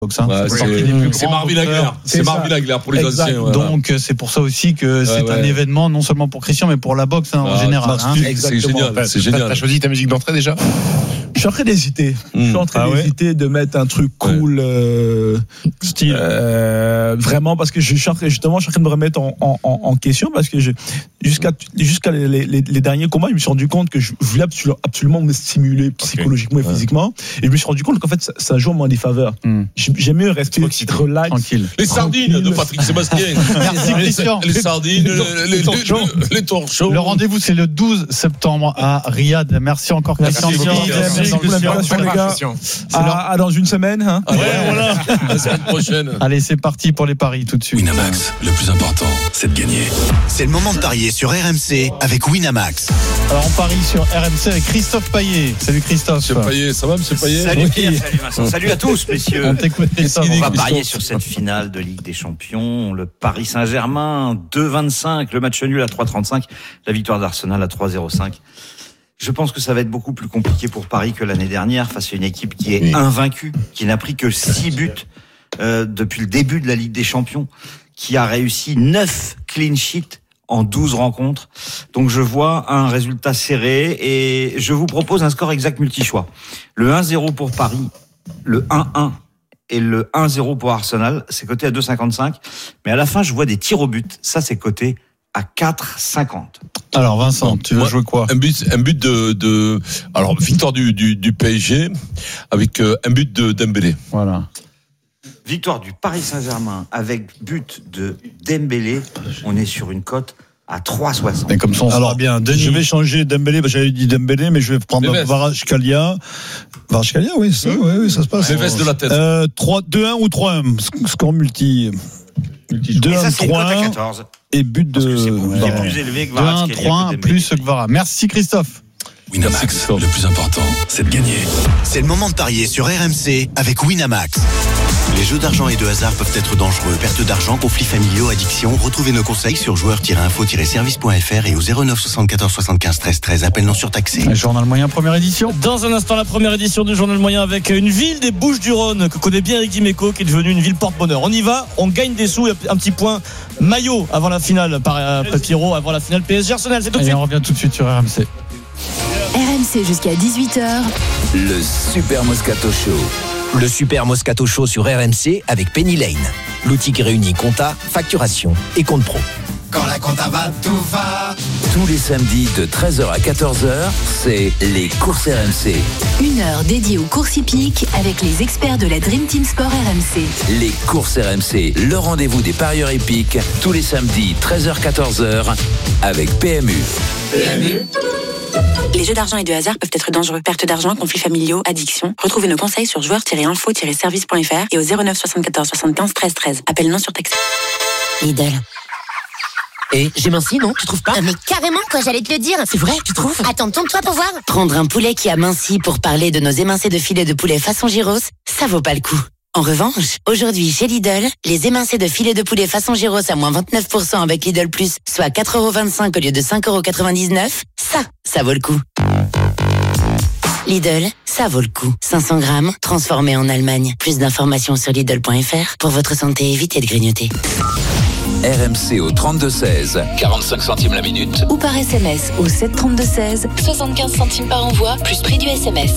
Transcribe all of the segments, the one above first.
C'est Marvin Hagler. C'est Marvin Hagler pour les anciens. Donc c'est pour ça aussi que c'est un événement non seulement pour Christian mais pour la boxe en général. C'est génial. T'as choisi ta musique d'entrée déjà ? Je suis en train d'hésiter. De mettre un truc cool, style. Vraiment parce que je suis en train de me remettre en question parce que jusqu'à les derniers combats, je me suis rendu compte que je voulais absolument me stimuler psychologiquement et physiquement, et je me suis rendu compte qu'en fait ça joue en moins des faveurs. J'aime mieux rester relax, tranquille. Les sardines de Patrick Sébastien. Merci Christian. Les sardines, les torchons. Le rendez-vous c'est le 12 septembre à Riyad. Merci encore Christian. Merci pour l'invitation les gars. À dans une semaine. Voilà. La semaine prochaine. Allez, c'est parti pour les paris tout de suite. Winamax, le plus important, c'est de gagner. C'est le moment de parier sur RMC avec Winamax. Alors on parie sur RMC avec Christophe Payet. Salut Christophe. Monsieur Payet, ça va Monsieur Payet ? Salut Pierre, salut Vincent. Salut à tous messieurs. On t'écoute Christophe. On va parier sur cette finale de Ligue des Champions. Le Paris Saint-Germain 2,25, le match nul à 3,35, la victoire d'Arsenal à 3,05. Je pense que ça va être beaucoup plus compliqué pour Paris que l'année dernière face à une équipe qui est invaincue, qui n'a pris que 6 buts depuis le début de la Ligue des Champions, qui a réussi 9 clean sheets en 12 rencontres. Donc je vois un résultat serré et je vous propose un score exact multi-choix. Le 1-0 pour Paris, le 1-1 et le 1-0 pour Arsenal, c'est coté à 2,55. Mais à la fin, je vois des tirs au but. Ça, c'est coté à 4,50. Alors Vincent, tu veux jouer quoi ? Un but de alors victoire du PSG avec un but de Dembélé. Voilà. Victoire du Paris Saint-Germain avec but de Dembélé. On est sur une cote à 3,60. Mais comme ça, on sera bien. Denis. Je vais changer Dembélé, parce que j'avais dit Dembélé, mais je vais prendre Kvaratskhelia. Kvaratskhelia, oui, ça se passe. Les vestes de la tête. 2-1 ou 3-1, score multi. 2-1, 3-1 et but de. Il est plus élevé que Kvaratskhelia. 2-1, 3-1 plus Kvara. Merci Christophe. Winamax, le plus important, c'est de gagner. C'est le moment de parier sur RMC avec Winamax. Les jeux d'argent et de hasard peuvent être dangereux. Perte d'argent, conflits familiaux, addiction. Retrouvez nos conseils sur joueurs-info-service.fr et au 09 74 75 13 13. Appel non surtaxé. Le Journal Moyen, première édition. Dans un instant, la première édition du Journal Moyen avec une ville des Bouches-du-Rhône que connaît bien Eric Dimeco, qui est devenue une ville porte-bonheur. On y va, on gagne des sous, un petit point maillot avant la finale, après Pierrot, avant la finale PSG Arsenal. C'est tout de suite. On revient tout de suite sur RMC. RMC jusqu'à 18h. Le Super Moscato Show. Le Super Moscato Show sur RMC avec Penny Lane. L'outil qui réunit compta, facturation et compte pro. Quand la compta va, tout va. Tous les samedis de 13h à 14h, c'est les courses RMC. Une heure dédiée aux courses hippiques avec les experts de la Dream Team Sport RMC. Les courses RMC, le rendez-vous des parieurs hippiques, tous les samedis 13h-14h avec PMU. Les jeux d'argent et de hasard peuvent être dangereux. Perte d'argent, conflits familiaux, addiction. Retrouvez nos conseils sur joueurs-info-service.fr et au 09 74 75 13 13. Appel non surtaxé. Lidl. Et j'ai minci, non ? Tu trouves pas ? Mais carrément, quoi, j'allais te le dire. C'est vrai, tu trouves ? Attends, tourne-toi pour voir. Prendre un poulet qui a minci pour parler de nos émincés de filet de poulet façon gyros, ça vaut pas le coup. En revanche, aujourd'hui chez Lidl, les émincés de filet de poulet façon gyros à moins 29% avec Lidl Plus, soit 4,25€ au lieu de 5,99€, ça vaut le coup. Lidl, ça vaut le coup. 500 grammes, transformé en Allemagne. Plus d'informations sur Lidl.fr. Pour votre santé, évitez de grignoter. RMC au 32-16, 45 centimes la minute. Ou par SMS au 732-16, 75 centimes par envoi, plus prix du SMS.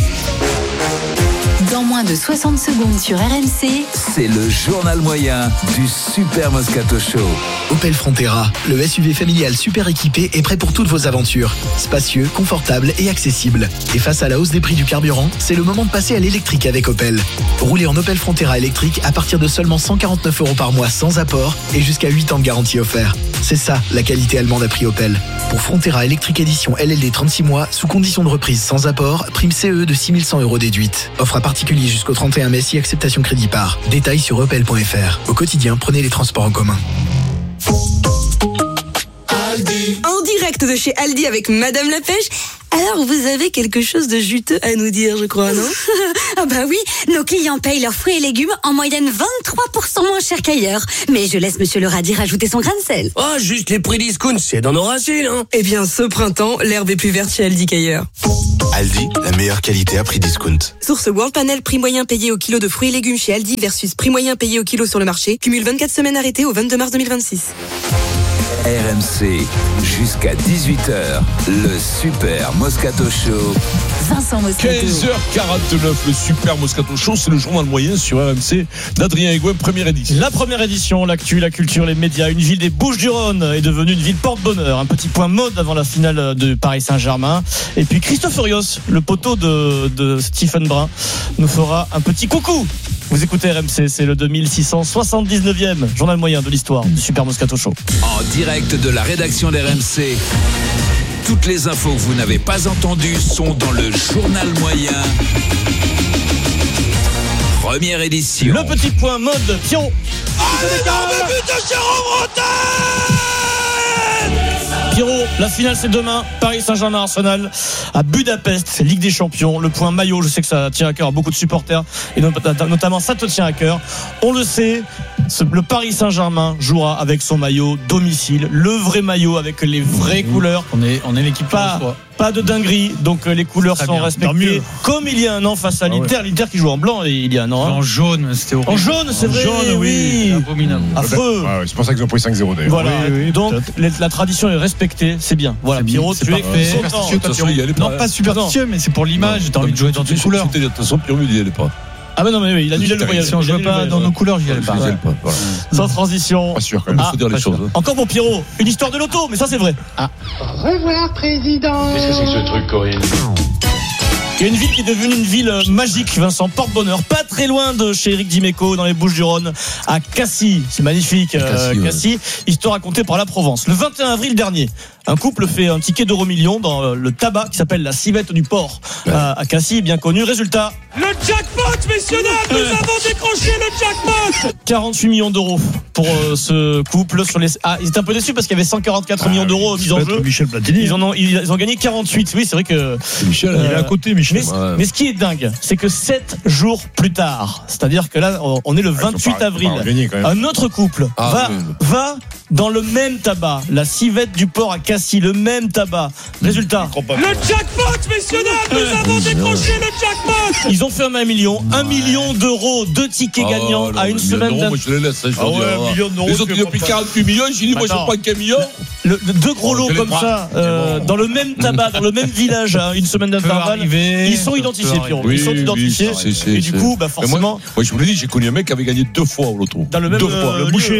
Dans moins de 60 secondes sur RMC, c'est le journal moyen du Super Moscato Show. Opel Frontera, le SUV familial super équipé est prêt pour toutes vos aventures. Spacieux, confortable et accessible. Et face à la hausse des prix du carburant, c'est le moment de passer à l'électrique avec Opel. Roulez en Opel Frontera électrique à partir de seulement 149€ par mois sans apport et jusqu'à 8 ans de garantie offert. C'est ça, la qualité allemande à prix Opel. Pour Frontera électrique édition LLD 36 mois, sous condition de reprise sans apport, prime CE de 6100€ déduite. Offre à particulier jusqu'au 31 mai si acceptation crédit par. Détails sur opel.fr. Au quotidien, prenez les transports en commun. Aldi. En direct de chez Aldi avec Madame la Pêche. Alors, vous avez quelque chose de juteux à nous dire, je crois, non? Ah bah oui, nos clients payent leurs fruits et légumes en moyenne 23% moins cher qu'ailleurs. Mais je laisse Monsieur le radis rajouter son grain de sel. Oh, juste les prix discount, c'est dans nos racines, hein. Eh bien, ce printemps, l'herbe est plus verte chez Aldi qu'ailleurs. Aldi, la meilleure qualité à prix discount. Source World Panel, prix moyen payé au kilo de fruits et légumes chez Aldi versus prix moyen payé au kilo sur le marché. Cumule 24 semaines arrêtées au 22 mars 2026. RMC, jusqu'à 18h, le Super Moscato Show. Vincent Moscato. 15h49, le Super Moscato Show, c'est le journal moyen sur RMC d'Adrien Egoin, première édition. La première édition, l'actu, la culture, les médias. Une ville des Bouches-du-Rhône est devenue une ville porte-bonheur. Un petit point mode avant la finale de Paris Saint-Germain. Et puis Christophe Furios, le poteau de Stephen Brun, nous fera un petit coucou. Vous écoutez RMC, c'est le 2679e journal moyen de l'histoire du Super Moscato Show. En direct de la rédaction d'RMC. Toutes les infos que vous n'avez pas entendues sont dans le journal moyen. Première édition. Le petit point mode, Pierrot. Le but de Jérôme Bretagne. Pierrot, la finale c'est demain, Paris Saint-Germain-Arsenal à Budapest, c'est Ligue des Champions. Le point maillot, je sais que ça tient à cœur à beaucoup de supporters et notamment ça te tient à cœur. On le sait, le Paris Saint-Germain jouera avec son maillot domicile, le vrai maillot avec les vraies couleurs. On est l'équipe pas de dinguerie, donc les couleurs sont respectées. Comme il y a un an face à l'Inter, l'Inter qui joue en blanc et il y a un an. En jaune, c'était horrible. En jaune, c'est vrai. Jaune, oui. Abominable. Affreux. C'est pour ça qu'ils ont pris 5-0 d'ailleurs. Voilà. Donc la tradition est respectée, c'est bien. Voilà, Pierrot, tu es content. Non, pas superstitieux, mais c'est pour l'image. T'as envie de jouer dans tes couleurs. De toute façon, Pierrot, il n'y allait pas. Ah ben non, mais il a annulé le voyage. Si on jouait pas dans nos couleurs, j'y allais pas. Sans transition. Pas sûr quand même. Il faut dire les choses. Encore pour Pierrot, une histoire de loto, mais ça c'est vrai. Au revoir, président. Qu'est-ce que c'est que ce truc, Corinne? Il y a une ville qui est devenue une ville magique, Vincent, porte-bonheur, pas très loin de chez Éric Dimeco, dans les Bouches-du-Rhône, à Cassis. C'est magnifique, Cassis, histoire racontée par la Provence. Le 21 avril dernier, un couple fait un ticket d'euro-million dans le tabac qui s'appelle la Civette du Port à Cassis, bien connu. Résultat, Le jackpot, messieurs dames, nous avons décroché le jackpot. 48 millions d'euros pour ce couple. Ils étaient un peu déçus parce qu'il y avait 144 millions d'euros mis en jeu. Michel Platini. Ils ont gagné 48. Oui, c'est vrai que Michel, il est à côté, Michel. Mais ce qui est dingue, c'est que 7 jours plus tard, c'est-à-dire que là, on est le 28 avril, un autre couple va dans le même tabac, la Civette du Port à Cassis, le même tabac. Résultat, le jackpot, messieurs dames, nous avons décroché le jackpot. Ils ont fait un million d'euros, 2 tickets gagnants à une semaine d'intervalle. Je les laisse, je veux dire. Les autres, depuis 48 millions, j'ai dit, moi, je ne prends qu'un million. Deux gros lots comme ça, dans le même tabac, dans le même village, à une semaine d'intervalle. Ils sont identifiés, Pierrot. Ils sont identifiés. Et du coup, forcément. Moi, je vous l'ai dit, j'ai connu un mec qui avait gagné 2 fois au loto. Dans le même. 2 fois. Le boucher.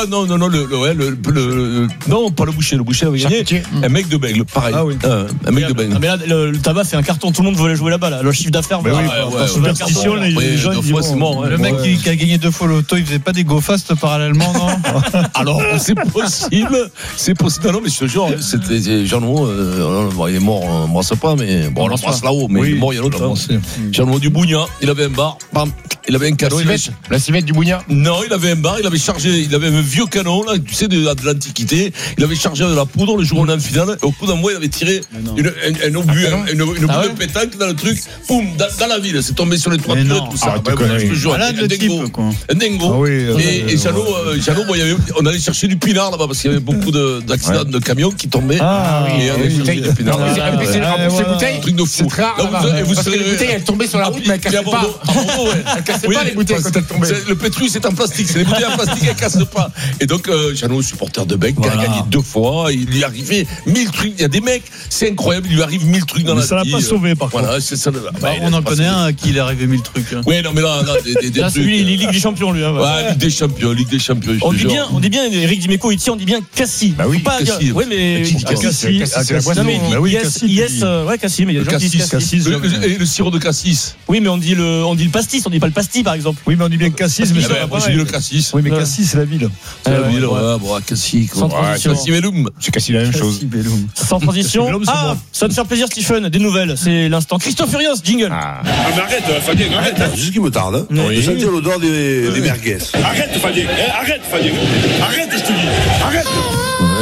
Non, pas le boucher. Le boucher avait gagné. Un mec de Bègle, pareil. Un mec de Bègle. Mais là, le tabac fait un carton. Tout le monde voulait jouer là-bas. Là. Le chiffre d'affaires. Superstition, les gens. Le mec qui a gagné 2 fois le loto, il faisait pas des go fast parallèlement, non? Alors, c'est possible. C'est possible. Non, mais je te jure, c'était Jean-Loup. Il est mort, on ne brasse pas, mais bon, on l'embrasse là-haut. Mais il est mort il y a longtemps. Jean-Loup du Bougna, il avait un bar. Il avait un canon. La Civette du Bougna? Non, il avait un bar. Il avait chargé. Il avait un vieux canon, là, tu sais, de l'Antiquité. Il avait chargé de la poudre le jour où on est en finale. Et au bout d'un mois, il avait tiré une obus de pétanque dans le truc. Boum, dans la ville. C'est tombé sur les toitures et tout ça. Je te jure, un dingo. Et Jeannot, on allait chercher du pinard là-bas parce qu'il y avait beaucoup d'accidents de camions qui tombaient. Et on allait chercher du pinard. Ces bouteilles, truc de fou. c'est très rare. Parce que les bouteilles, elles tombaient sur la route, mais elles cassaient pas. Elles cassaient pas les bouteilles quand elles tombaient. Le pétrus, c'est en plastique. C'est les bouteilles en plastique, elles cassent pas. Et donc, Jeannot, supporter de Bec, qui a gagné 2 fois. Il lui arrivait 1000 trucs. Il y a des mecs, c'est incroyable, il lui arrive 1000 trucs dans la vie. Ça l'a pas sauvé, par contre. Voilà, c'est ça. On en connaît un à qui il est arrivé 1000 trucs. Oui, non, mais là, des trucs. Lui, il est Ligue des Champions, lui. Ligue des Champions. On dit bien, Éric Dimeco, ici, on dit bien Cassis. Bah oui, Cassis. Oui, mais. Cassis, c'est la boisson. Cassis, mais il y a des gens qui disent Cassis. Et le sirop de Cassis. Oui, mais on dit le pastis, on dit pas le pastis, par exemple. Oui, mais on dit bien Cassis. Moi, j'ai dit le Cassis. Oui, mais Cassis, c'est la ville. C'est la ville, bon, Cassis. Cassis Belloum. C'est Cassis la même chose. Sans transition. Ça va te faire plaisir, Stephen. Des nouvelles. C'est l'instant. Christophe Furios, jingle. Mais arrête, Fabien, arrête. C'est ce qui me tarde. De sentir l'odeur des merguez. Arrête, Fabien. Arrête, je te dis. Arrête.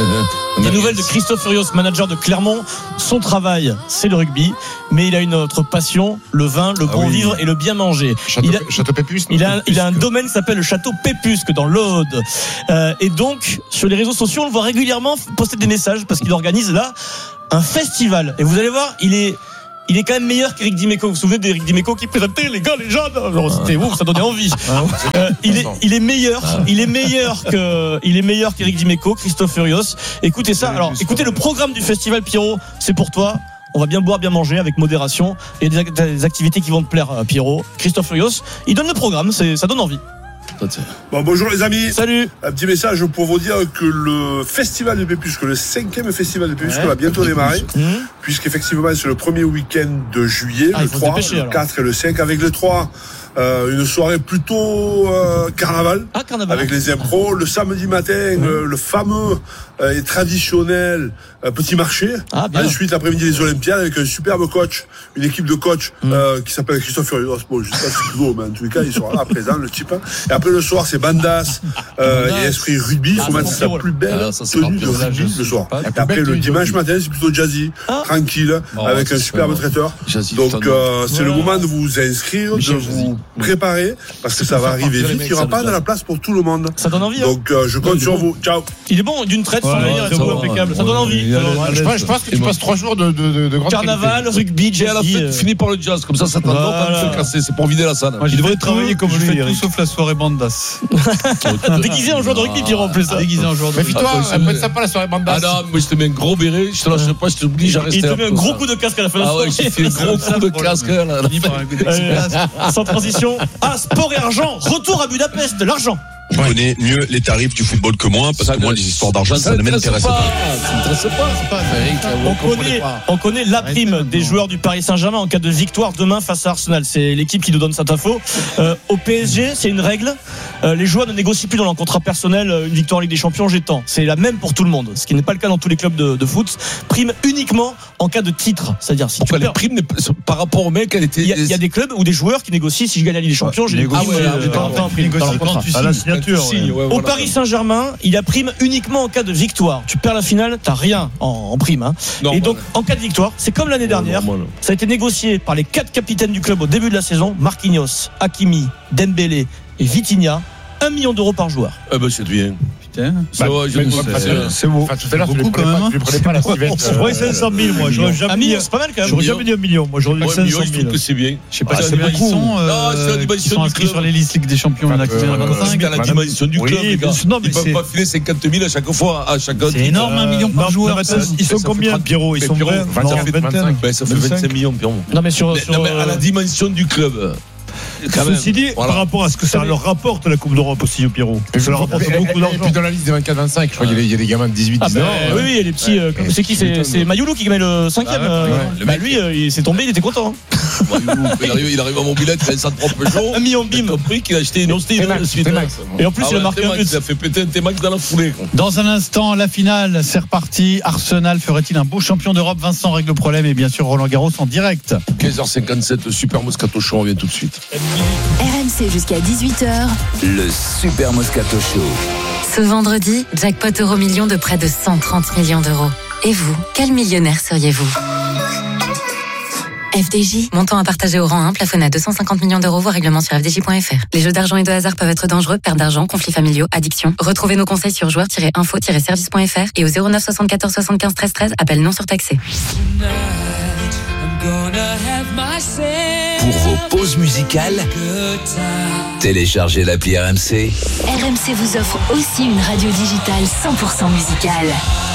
Des nouvelles de Christophe Furios, manager de Clermont. Son travail, c'est le rugby, mais il a une autre passion, le vin, le bon vivre et le bien manger. Château Pépus. Il a un domaine qui s'appelle le Château Pépusque dans l'Aude. Et donc, sur les réseaux sociaux, on le voit régulièrement poster des messages parce qu'il organise là un festival. Et vous allez voir, il est quand même meilleur qu'Éric Dimeco. Vous vous souvenez d'Éric Dimeco qui présentait les gars, les jeunes. Alors, c'était ouf, ça donnait envie. Il est meilleur qu'Éric Dimeco, Christophe Furios. Écoutez ça. Alors, écoutez le programme du festival, Pierrot. C'est pour toi. On va bien boire, bien manger avec modération. Et des activités qui vont te plaire, Pierrot. Christophe Furios, il donne le programme. Ça donne envie. Bon, bonjour les amis. Salut. Un petit message pour vous dire que le festival de Pépusque, le 5e festival de Pépusque va bientôt démarrer, puisqu'effectivement c'est le premier week-end de juillet, le 3, le 4 et le 5, avec le 3. Une soirée plutôt carnaval, avec les impros. Le samedi matin, le fameux et traditionnel petit marché. Ensuite, l'après-midi, les Olympiades avec un superbe coach, une équipe de coach qui s'appelle Christophe Furios. Bon, je sais pas si c'est nouveau, mais en tous les cas, il sera là présent, le type. Et après, le soir, c'est Bandas et Esprit Rugby. Il faut mettre sa plus belle tenue de rugby le soir. Et après, le dimanche matin, c'est plutôt jazzy, tranquille, avec un superbe traiteur. Donc, c'est le moment de vous inscrire, de vous préparer, parce que ça va arriver vite. Il n'y aura pas de la place pour tout le monde. Ça donne envie. Donc, je compte sur vous. Ciao. Il est bon, d'une traite, impeccable. Ça donne envie. Je pense que tu passes 3 jours de grande carnaval, rugby, jazz. Et à la fin, tu finis par le jazz. Comme ça t'en donne pas de casser. C'est pour vider la salle. Il devrait travailler comme lui, tout sauf la soirée Bandas. Déguisé en joueur de rugby, Pierrot, en plus. Déguisé en joueur de rugby. Méfie-toi, elle peut être sympa la soirée Bandas. Ah non, moi je te mets un gros béret, je te lâche pas, je t'oblige à rester. Il te met un gros coup de casque à la fin de la soirée. Ah ouais, j'ai fait un gros coup de casque. Sans transition. Sport et argent. Retour à Budapest, l'argent. Tu connais mieux les tarifs du football que moi, parce que moi, les histoires d'argent, ça ne m'intéresse pas. On connaît la prime des joueurs du Paris Saint-Germain en cas de victoire demain face à Arsenal. C'est l'équipe qui nous donne cette info. Au PSG, c'est une règle. Les joueurs ne négocient plus dans leur contrat personnel une victoire en Ligue des Champions, j'ai tant. C'est la même pour tout le monde, ce qui n'est pas le cas dans tous les clubs de foot. Prime uniquement en cas de titre. C'est-à-dire, si tu perds. Prime par rapport au mec, elle était. Il y a des clubs ou des joueurs qui négocient. Si je gagne la Ligue des Champions, j'ai pas en prime dans leur contrat. Au Paris Saint-Germain, il a prime uniquement en cas de victoire. Tu perds la finale, t'as rien en prime. Et donc, en cas de victoire, c'est comme l'année dernière. Ça a été négocié par les 4 capitaines du club au début de la saison. Marquinhos, Hakimi, Dembélé et Vitinha. 1 million d'euros par joueur. C'est bien. C'est beau. Tout à l'heure, tu ne prenais pas la civette. Je croyais 500 000, moi. Un million, c'est pas mal quand même. J'aurais jamais dit 1 million. Moi, j'aurais dit 500 000. Je trouve que c'est bien. Je sais pas si c'est beaucoup. Ils sont inscrits sur les listes Ligue des Champions. Il y en a qui à la dimension du club. Ils ne peuvent pas filer 50 000 à chaque fois. C'est énorme, 1 million par joueur. Ils sont combien, Pierrot? Ils sont 25. Ça fait 25 millions, Pierrot. Non, mais à la dimension du club. Ceci dit, par rapport à ce que ça leur rapporte la Coupe d'Europe aussi au Pierrot. Ça leur rapporte beaucoup d'argent. Et puis dans la liste des 24-25, je crois qu'il y a des gamins de 18-19 ans. Oui, il y a les petits. C'est qui? C'est Mayoulou qui gagne le 5e. Lui, il s'est tombé, il était content. Il arrive à Montbilette, il a sa propre Peugeot. 1 million bim. Compris qu'il a acheté une hostie de suite. Et en plus, il a marqué un but. Il a fait péter un T-Max dans la foulée. Dans un instant, la finale, c'est reparti. Arsenal ferait-il un beau champion d'Europe? Vincent règle le problème et bien sûr Roland Garros en direct. 15h57, le Super Moscato Show, on revient tout de suite. RMC jusqu'à 18h. Le Super Moscato Show. Ce vendredi, jackpot euro million de près de 130 millions d'euros. Et vous, quel millionnaire seriez-vous? FDJ, montant à partager au rang 1, plafonné à 250 millions d'euros, voire règlement sur fdj.fr. Les jeux d'argent et de hasard peuvent être dangereux, perte d'argent, conflits familiaux, addiction. Retrouvez nos conseils sur joueurs-info-service.fr et au 09 74 75 13 13, appel non surtaxé. Pour vos pauses musicales, téléchargez l'appli RMC. RMC vous offre aussi une radio digitale 100% musicale.